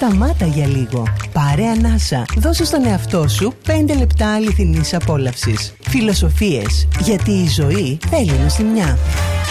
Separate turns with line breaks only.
Σταμάτα για λίγο. Πάρε ανάσα. Δώσε στον εαυτό σου 5 λεπτά αληθινής απόλαυσης. Φιλοσοφίες. Γιατί η ζωή θέλει νοστιμιά.